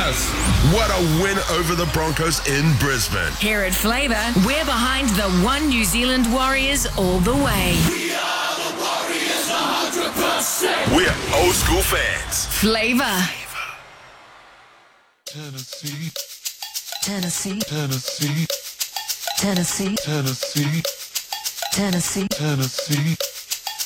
Yes. What a win over the Broncos in Brisbane. Here at Flavour, we're behind the One New Zealand Warriors all the way. We are the Warriors 100%. We're old school fans. Flavour. Tennessee. Tennessee. Tennessee. Tennessee. Tennessee. Tennessee. Tennessee.